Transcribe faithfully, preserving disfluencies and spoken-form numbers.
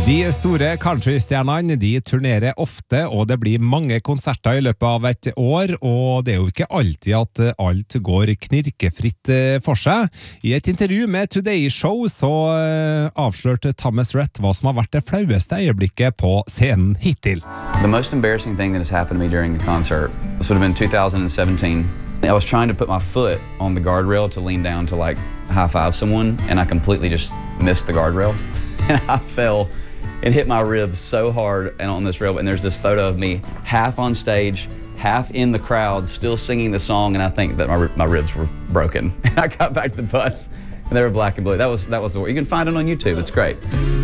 De store countrystjernene de turnerer ofte, og det blir mange konserter i løpet av et år, og det er jo ikke alltid at alt går knirkefritt for seg. I et intervju med Today Show så avslørte Thomas Rhett hva som har vært det flaueste øyeblikket på scenen hittil. The most embarrassing thing that has happened to me during a concert, this would have been two thousand seventeen. I was trying to put my foot on the guardrail to lean down to like high five someone, and I completely just missed the guardrail. And I fell and hit my ribs so hard and on this rail, and there's this photo of me half on stage, half in the crowd, still singing the song, and I think that my, my ribs were broken. And I got back to the bus, and they were black and blue. That was, that was the way. You can find it on YouTube. It's great.